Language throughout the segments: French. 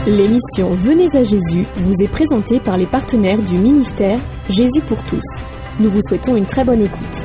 L'émission Venez à Jésus vous est présentée par les partenaires du ministère Jésus pour tous. Nous vous souhaitons une très bonne écoute.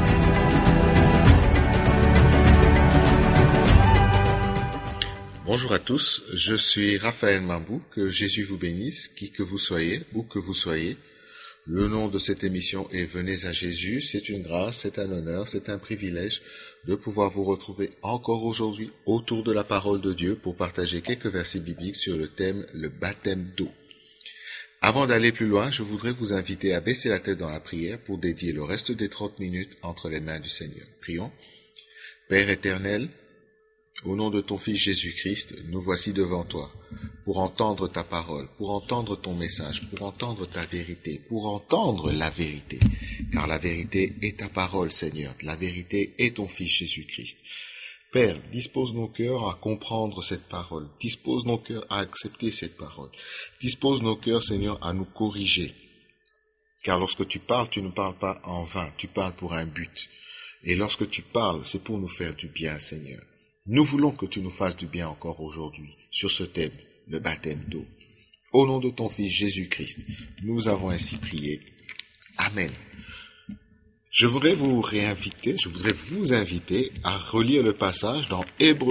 Bonjour à tous, je suis Raphaël Mambou, que Jésus vous bénisse, qui que vous soyez, où que vous soyez. Le nom de cette émission est Venez à Jésus, c'est une grâce, c'est un honneur, c'est un privilège de pouvoir vous retrouver encore aujourd'hui autour de la parole de Dieu pour partager quelques versets bibliques sur le thème le baptême d'eau. Avant d'aller plus loin, je voudrais vous inviter à baisser la tête dans la prière pour dédier le reste des 30 minutes entre les mains du Seigneur. Prions. Père éternel, au nom de ton Fils Jésus-Christ, nous voici devant toi, pour entendre ta parole, pour entendre ton message, pour entendre ta vérité, pour entendre la vérité. Car la vérité est ta parole, Seigneur, la vérité est ton Fils Jésus-Christ. Père, dispose nos cœurs à comprendre cette parole, dispose nos cœurs à accepter cette parole, dispose nos cœurs, Seigneur, à nous corriger. Car lorsque tu parles, tu ne parles pas en vain, tu parles pour un but. Et lorsque tu parles, c'est pour nous faire du bien, Seigneur. Nous voulons que tu nous fasses du bien encore aujourd'hui sur ce thème, le baptême d'eau. Au nom de ton Fils Jésus-Christ, nous avons ainsi prié. Amen. Je voudrais vous inviter à relire le passage dans Hébreux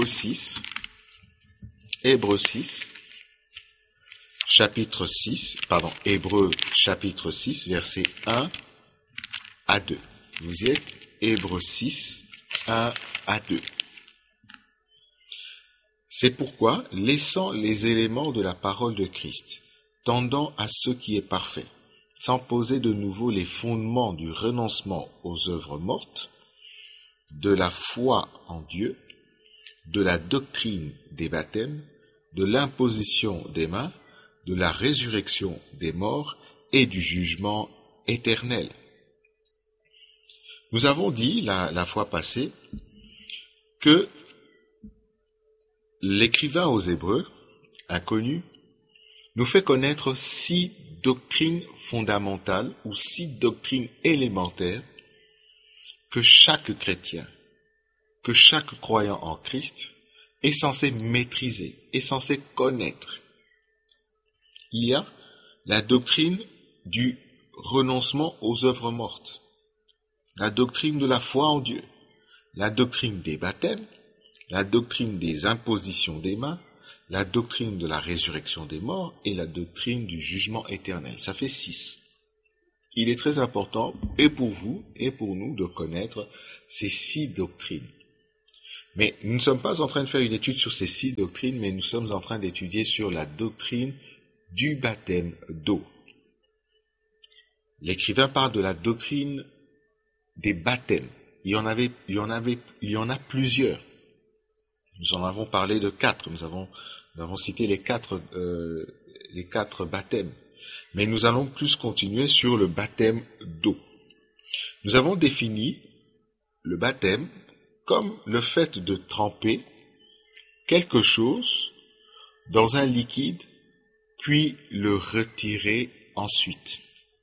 chapitre 6, versets 1 à 2. Vous y êtes, Hébreux 6, 1 à 2. C'est pourquoi, laissant les éléments de la parole de Christ, tendant à ce qui est parfait, sans poser de nouveau les fondements du renoncement aux œuvres mortes, de la foi en Dieu, de la doctrine des baptêmes, de l'imposition des mains, de la résurrection des morts et du jugement éternel. Nous avons dit la fois passée que l'écrivain aux Hébreux, inconnu, nous fait connaître 6 doctrines fondamentales ou 6 doctrines élémentaires que chaque chrétien, que chaque croyant en Christ est censé maîtriser, est censé connaître. Il y a la doctrine du renoncement aux œuvres mortes, la doctrine de la foi en Dieu, la doctrine des baptêmes, la doctrine des impositions des mains, la doctrine de la résurrection des morts et la doctrine du jugement éternel. Ça fait 6. Il est très important, et pour vous et pour nous, de connaître ces 6 doctrines. Mais nous ne sommes pas en train de faire une étude sur ces 6 doctrines, mais nous sommes en train d'étudier sur la doctrine du baptême d'eau. L'écrivain parle de la doctrine des baptêmes. Il y en a plusieurs. Nous en avons parlé de 4. Nous avons cité les quatre baptêmes. Mais nous allons plus continuer sur le baptême d'eau. Nous avons défini le baptême comme le fait de tremper quelque chose dans un liquide, puis le retirer ensuite.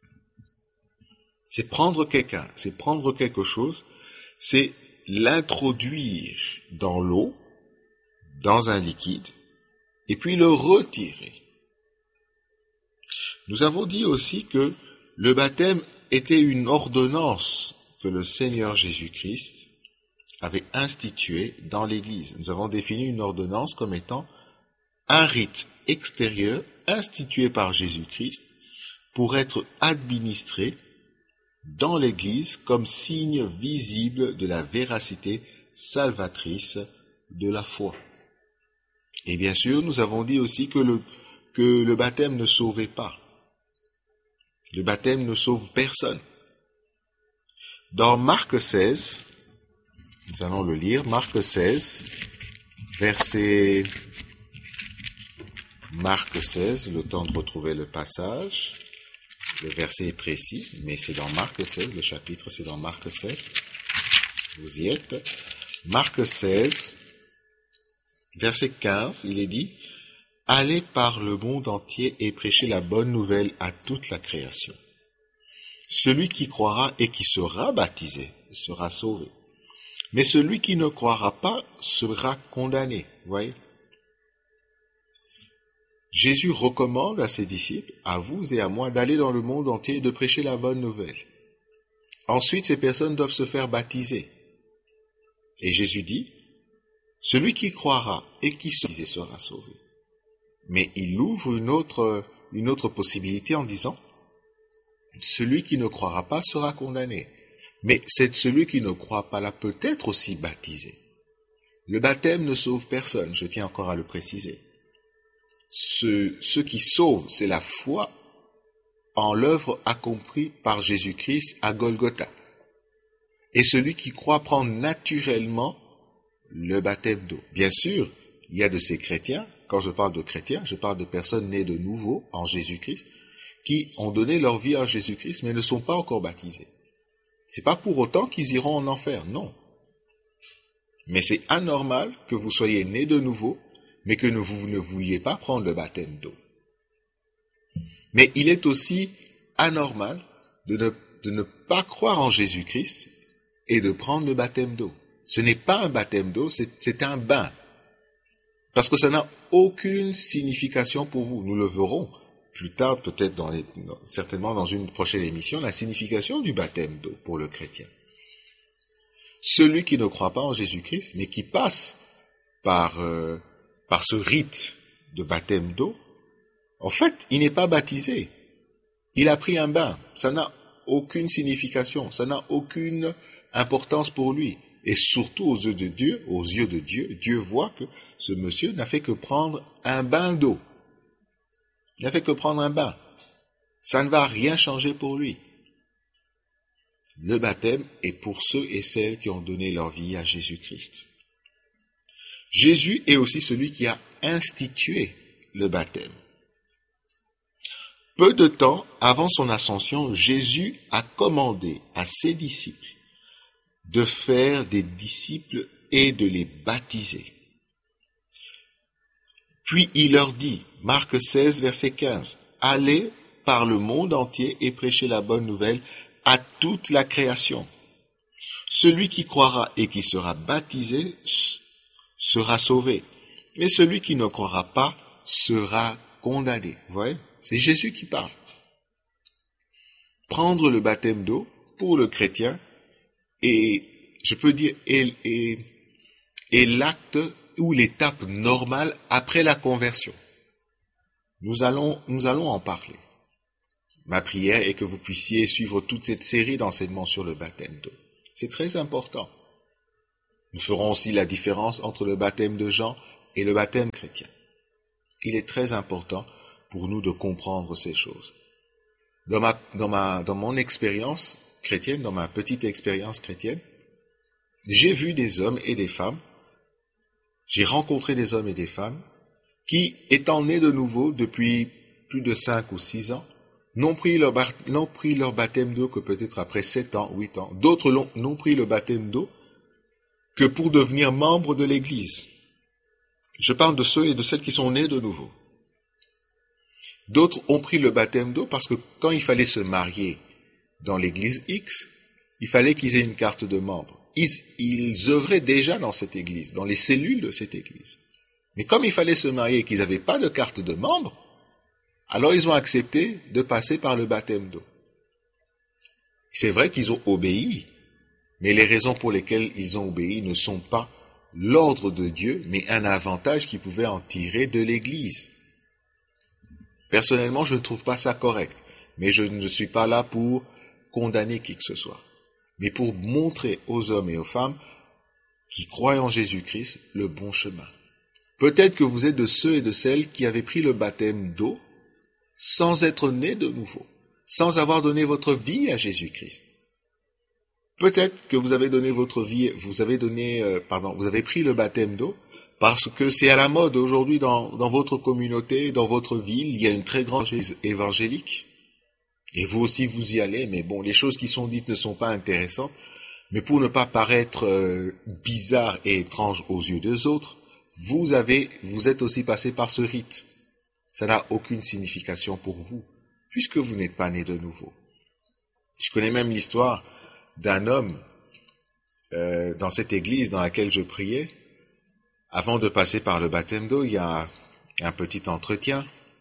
C'est prendre quelque chose, c'est l'introduire dans l'eau, dans un liquide, et puis le retirer. Nous avons dit aussi que le baptême était une ordonnance que le Seigneur Jésus-Christ avait instituée dans l'Église. Nous avons défini une ordonnance comme étant un rite extérieur institué par Jésus-Christ pour être administré dans l'Église comme signe visible de la véracité salvatrice de la foi. Et bien sûr, nous avons dit aussi que le baptême ne sauvait pas. Le baptême ne sauve personne. Dans Marc 16, nous allons le lire, Marc 16, le temps de retrouver le passage. Le verset est précis, mais c'est dans Marc 16, le chapitre c'est dans Marc 16. Vous y êtes. Marc 16, verset 15, il est dit « Allez par le monde entier et prêchez la bonne nouvelle à toute la création. Celui qui croira et qui sera baptisé sera sauvé. Mais celui qui ne croira pas sera condamné. » Voyez ? Jésus recommande à ses disciples, à vous et à moi, d'aller dans le monde entier et de prêcher la bonne nouvelle. Ensuite, ces personnes doivent se faire baptiser. Et Jésus dit, celui qui croira et qui sera sauvé. Mais il ouvre une autre possibilité en disant, celui qui ne croira pas sera condamné. Mais celui qui ne croit pas là peut être aussi baptisé. Le baptême ne sauve personne, je tiens encore à le préciser. Ce qui sauve, c'est la foi en l'œuvre accomplie par Jésus-Christ à Golgotha. Et celui qui croit prend naturellement le baptême d'eau. Bien sûr, il y a de ces chrétiens, quand je parle de chrétiens, je parle de personnes nées de nouveau en Jésus-Christ, qui ont donné leur vie à Jésus-Christ, mais ne sont pas encore baptisés. C'est pas pour autant qu'ils iront en enfer, non. Mais c'est anormal que vous soyez nés de nouveau, mais que vous ne vouliez pas prendre le baptême d'eau. Mais il est aussi anormal de ne pas croire en Jésus-Christ et de prendre le baptême d'eau. Ce n'est pas un baptême d'eau, c'est un bain. Parce que ça n'a aucune signification pour vous. Nous le verrons plus tard, peut-être certainement dans une prochaine émission, la signification du baptême d'eau pour le chrétien. Celui qui ne croit pas en Jésus-Christ, mais qui passe par ce rite de baptême d'eau, en fait, il n'est pas baptisé. Il a pris un bain. Ça n'a aucune signification. Ça n'a aucune importance pour lui. Et surtout aux yeux de Dieu, Dieu voit que ce monsieur n'a fait que prendre un bain d'eau. Il n'a fait que prendre un bain. Ça ne va rien changer pour lui. Le baptême est pour ceux et celles qui ont donné leur vie à Jésus-Christ. Jésus est aussi celui qui a institué le baptême. Peu de temps avant son ascension, Jésus a commandé à ses disciples de faire des disciples et de les baptiser. Puis il leur dit, Marc 16, verset 15, « Allez par le monde entier et prêchez la bonne nouvelle à toute la création. Celui qui croira et qui sera baptisé sera sauvé, mais celui qui ne croira pas sera condamné. » Vous voyez, c'est Jésus qui parle. Prendre le baptême d'eau pour le chrétien et je peux dire, est l'acte ou l'étape normale après la conversion. Nous allons en parler. Ma prière est que vous puissiez suivre toute cette série d'enseignements sur le baptême d'eau. C'est très important. Nous ferons aussi la différence entre le baptême de Jean et le baptême chrétien. Il est très important pour nous de comprendre ces choses. Dans mon expérience chrétienne, dans ma petite expérience chrétienne, j'ai vu des hommes et des femmes, j'ai rencontré des hommes et des femmes qui, étant nés de nouveau depuis plus de 5 ou 6 ans, n'ont pris leur baptême d'eau que peut-être après 7 ans, 8 ans. D'autres n'ont pris le baptême d'eau que pour devenir membres de l'Église. Je parle de ceux et de celles qui sont nés de nouveau. D'autres ont pris le baptême d'eau parce que quand il fallait se marier dans l'Église X, il fallait qu'ils aient une carte de membre. Ils œuvraient déjà dans cette Église, dans les cellules de cette Église. Mais comme il fallait se marier et qu'ils n'avaient pas de carte de membre, alors ils ont accepté de passer par le baptême d'eau. C'est vrai qu'ils ont obéi, mais les raisons pour lesquelles ils ont obéi ne sont pas l'ordre de Dieu, mais un avantage qu'ils pouvaient en tirer de l'Église. Personnellement, je ne trouve pas ça correct, mais je ne suis pas là pour condamner qui que ce soit, mais pour montrer aux hommes et aux femmes qui croient en Jésus-Christ le bon chemin. Peut-être que vous êtes de ceux et de celles qui avaient pris le baptême d'eau sans être nés de nouveau, sans avoir donné votre vie à Jésus-Christ. Peut-être que vous avez donné votre vie, vous avez pris le baptême d'eau parce que c'est à la mode aujourd'hui dans votre communauté, dans votre ville, il y a une très grande église évangélique. Et vous aussi vous y allez, mais bon, les choses qui sont dites ne sont pas intéressantes. Mais pour ne pas paraître bizarre et étrange aux yeux des autres, vous êtes aussi passé par ce rite. Ça n'a aucune signification pour vous, puisque vous n'êtes pas né de nouveau. Je connais même l'histoire d'un homme dans cette église dans laquelle je priais. Avant de passer par le baptême d'eau, il y a un petit entretien.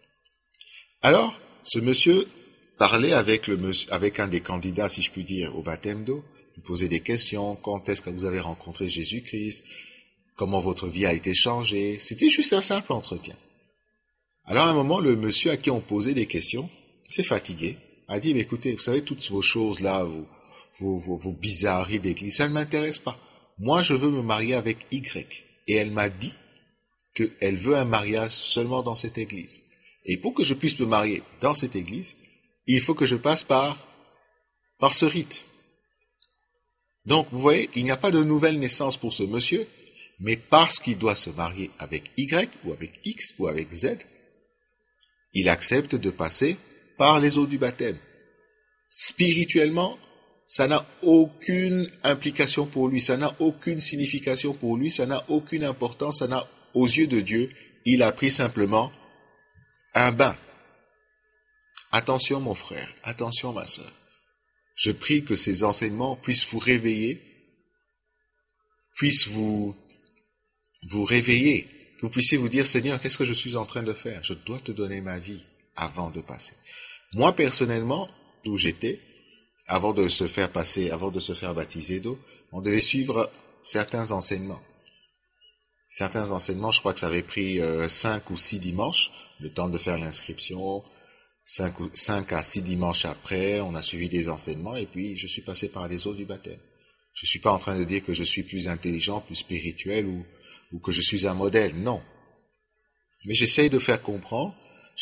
Alors, ce monsieur parlait avec un des candidats, si je puis dire, au baptême d'eau. Il posait des questions. Quand est-ce que vous avez rencontré Jésus-Christ? Comment votre vie a été changée? C'était juste un simple entretien. Alors, à un moment, le monsieur à qui on posait des questions s'est fatigué, a dit, mais écoutez, vous savez, toutes vos choses-là, vos bizarreries d'église, ça ne m'intéresse pas. Moi, je veux me marier avec Y. Et elle m'a dit qu'elle veut un mariage seulement dans cette église. Et pour que je puisse me marier dans cette église, il faut que je passe par ce rite. Donc, vous voyez, il n'y a pas de nouvelle naissance pour ce monsieur, mais parce qu'il doit se marier avec Y, ou avec X, ou avec Z, il accepte de passer par les eaux du baptême. Spirituellement, ça n'a aucune implication pour lui, ça n'a aucune signification pour lui, ça n'a aucune importance, ça n'a, aux yeux de Dieu, il a pris simplement un bain. Attention mon frère, attention ma sœur. Je prie que ces enseignements puissent vous réveiller, puissent vous réveiller, que vous puissiez vous dire, Seigneur, qu'est-ce que je suis en train de faire? Je dois te donner ma vie avant de passer. Moi, personnellement, où j'étais, avant de se faire baptiser d'eau, on devait suivre certains enseignements. Certains enseignements, je crois que ça avait pris 5 ou 6 dimanches, le temps de faire l'inscription. 5 à 6 dimanches après, on a suivi des enseignements et puis je suis passé par les eaux du baptême. Je ne suis pas en train de dire que je suis plus intelligent, plus spirituel ou que je suis un modèle, non. Mais j'essaie de vous faire comprendre,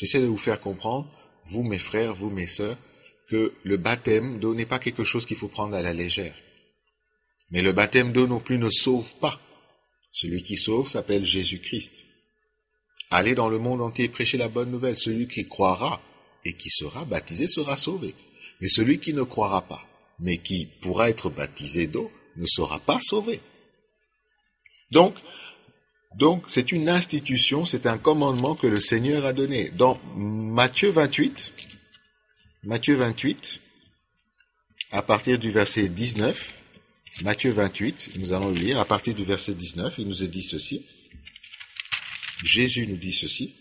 vous mes frères, vous mes sœurs, que le baptême d'eau n'est pas quelque chose qu'il faut prendre à la légère. Mais le baptême d'eau non plus ne sauve pas. Celui qui sauve s'appelle Jésus-Christ. Allez dans le monde entier prêcher la bonne nouvelle. Celui qui croira et qui sera baptisé sera sauvé. Mais celui qui ne croira pas, mais qui pourra être baptisé d'eau, ne sera pas sauvé. Donc, c'est une institution, c'est un commandement que le Seigneur a donné. Dans Matthieu 28, à partir du verset 19, Matthieu 28, nous allons le lire, à partir du verset 19, il nous est dit ceci. Jésus nous dit ceci.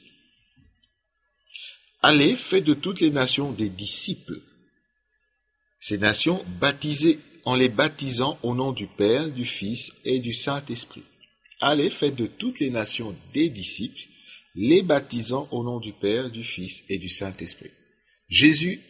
Allez, faites de toutes les nations des disciples. Ces nations baptisées en les baptisant au nom du Père, du Fils et du Saint-Esprit. Allez, faites de toutes les nations des disciples, les baptisant au nom du Père, du Fils et du Saint-Esprit. Jésus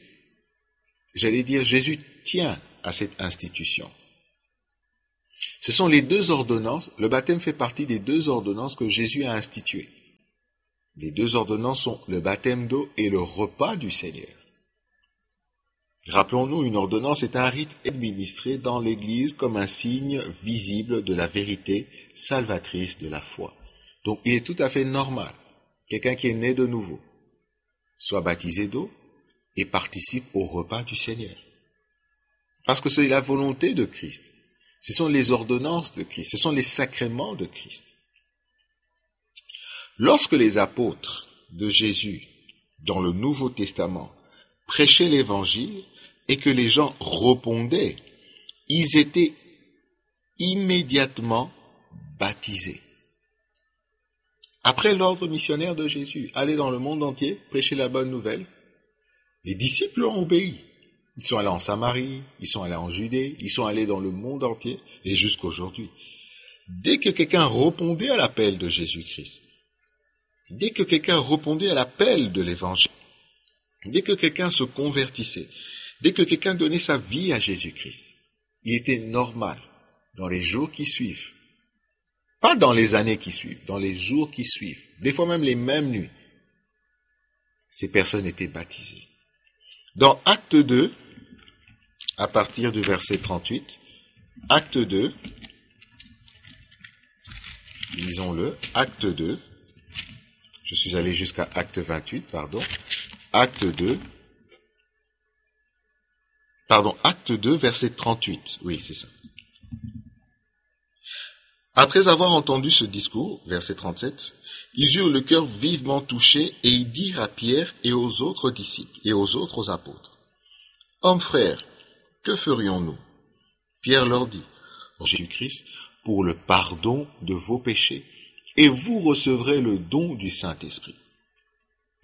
tient à cette institution. Ce sont les 2 ordonnances, le baptême fait partie des 2 ordonnances que Jésus a instituées. Les 2 ordonnances sont le baptême d'eau et le repas du Seigneur. Rappelons-nous, une ordonnance est un rite administré dans l'Église comme un signe visible de la vérité salvatrice de la foi. Donc il est tout à fait normal, quelqu'un qui est né de nouveau, soit baptisé d'eau et participe au repas du Seigneur. Parce que c'est la volonté de Christ. Ce sont les ordonnances de Christ, ce sont les sacrements de Christ. Lorsque les apôtres de Jésus, dans le Nouveau Testament, prêchaient l'Évangile et que les gens répondaient, ils étaient immédiatement baptisés. Après l'ordre missionnaire de Jésus, aller dans le monde entier, prêcher la bonne nouvelle, les disciples ont obéi. Ils sont allés en Samarie, ils sont allés en Judée, ils sont allés dans le monde entier, et jusqu'aujourd'hui. Dès que quelqu'un répondait à l'appel de Jésus-Christ, dès que quelqu'un répondait à l'appel de l'Évangile, dès que quelqu'un se convertissait, dès que quelqu'un donnait sa vie à Jésus-Christ, il était normal, dans les jours qui suivent, pas dans les années qui suivent, dans les jours qui suivent, des fois même les mêmes nuits, ces personnes étaient baptisées. Dans Acte 2, à partir du verset 38, Acte 2, lisons-le, Acte 2, je suis allé jusqu'à Acte 28, Acte 2, verset 38, oui, c'est ça. Après avoir entendu ce discours, verset 37, ils eurent le cœur vivement touché et ils dirent à Pierre et aux autres disciples et aux autres apôtres, « Hommes frères, que ferions-nous » Pierre leur dit, « Jésus-Christ, pour le pardon de vos péchés, et vous recevrez le don du Saint-Esprit. »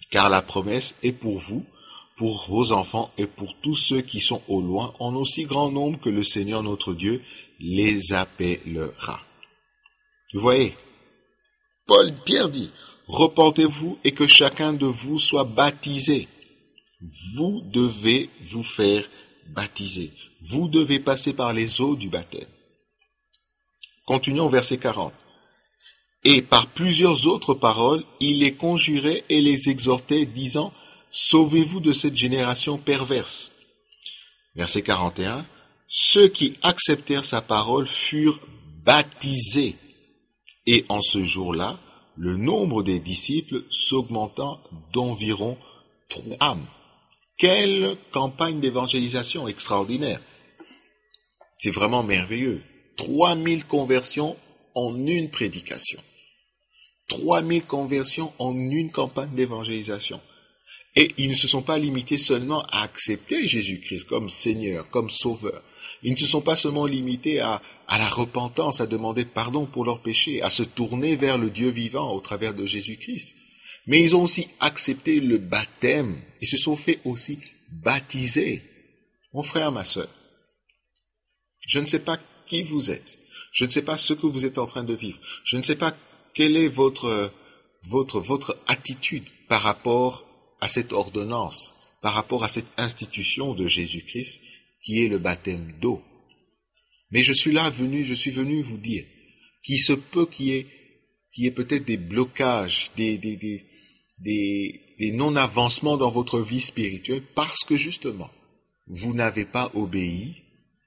car la promesse est pour vous, pour vos enfants et pour tous ceux qui sont au loin, en aussi grand nombre que le Seigneur notre Dieu les appellera. Vous voyez, Pierre dit, repentez-vous et que chacun de vous soit baptisé. Vous devez vous faire baptiser. Vous devez passer par les eaux du baptême. Continuons au verset 40. Et par plusieurs autres paroles, il les conjurait et les exhortait, disant, sauvez-vous de cette génération perverse. Verset 41. Ceux qui acceptèrent sa parole furent baptisés. Et en ce jour-là, le nombre des disciples s'augmentant d'environ 3 âmes. Quelle campagne d'évangélisation extraordinaire! C'est vraiment merveilleux. 3000 conversions en une prédication. 3000 conversions en une campagne d'évangélisation. Et ils ne se sont pas limités seulement à accepter Jésus-Christ comme Seigneur, comme Sauveur. Ils ne se sont pas seulement limités à la repentance, à demander pardon pour leurs péchés, à se tourner vers le Dieu vivant au travers de Jésus-Christ. Mais ils ont aussi accepté le baptême. Ils se sont fait aussi baptiser. Mon frère, ma sœur, je ne sais pas qui vous êtes. Je ne sais pas ce que vous êtes en train de vivre. Je ne sais pas quelle est votre attitude par rapport à cette ordonnance, par rapport à cette institution de Jésus-Christ qui est le baptême d'eau. Mais je suis venu vous dire qu'il se peut qu'il y ait peut-être des blocages, des non-avancements dans votre vie spirituelle parce que justement, vous n'avez pas obéi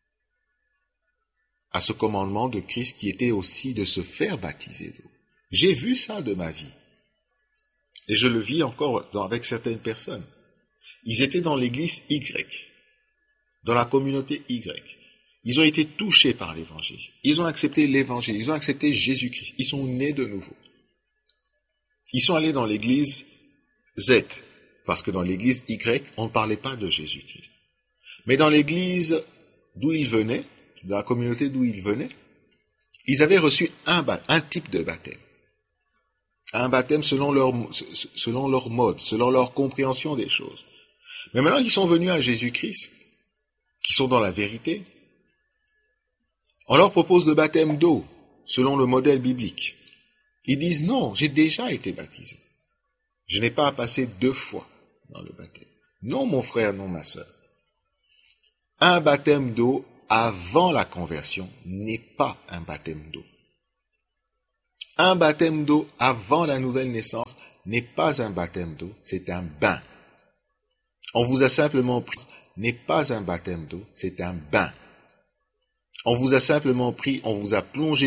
à ce commandement de Christ qui était aussi de se faire baptiser d'eau. J'ai vu ça de ma vie. Et je le vis encore avec certaines personnes. Ils étaient dans l'église Y, dans la communauté Y. Ils ont été touchés par l'évangile. Ils ont accepté l'évangile. Ils ont accepté Jésus-Christ. Ils sont nés de nouveau. Ils sont allés dans l'église Z, parce que dans l'église Y, on ne parlait pas de Jésus-Christ. Mais dans l'église d'où ils venaient, dans la communauté d'où ils venaient, ils avaient reçu un type de baptême. Un baptême selon leur mode, selon leur compréhension des choses. Mais maintenant qu'ils sont venus à Jésus-Christ, qui sont dans la vérité, on leur propose le baptême d'eau, selon le modèle biblique. Ils disent non, j'ai déjà été baptisé. Je n'ai pas à passer 2 fois dans le baptême. Non, mon frère, non, ma sœur. Un baptême d'eau avant la conversion n'est pas un baptême d'eau. Un baptême d'eau avant la nouvelle naissance n'est pas un baptême d'eau, c'est un bain. On vous a simplement pris, n'est pas un baptême d'eau, c'est un bain. On vous a simplement pris, on vous a plongé